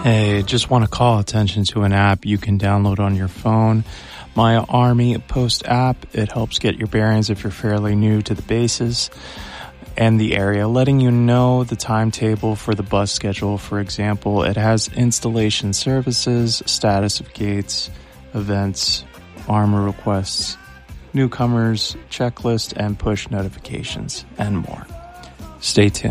Hey, just want to call attention to an app you can download on your phone. My Army Post app. It helps get your bearings if you're fairly new to the bases and the area, letting you know the timetable for the bus schedule. For example, it has installation services, status of gates, events, armor requests, newcomers, checklist, and push notifications, and more. Stay tuned.